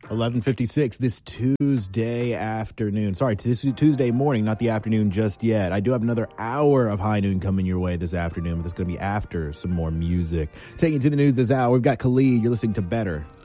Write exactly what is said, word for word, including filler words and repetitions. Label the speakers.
Speaker 1: eleven fifty-six this Tuesday afternoon. Sorry, this Tuesday morning, not the afternoon just yet. I do have another hour of High Noon coming your way this afternoon, but it's going to be after some more music. Taking you to the news this hour, we've got Khalid. You're listening to Better.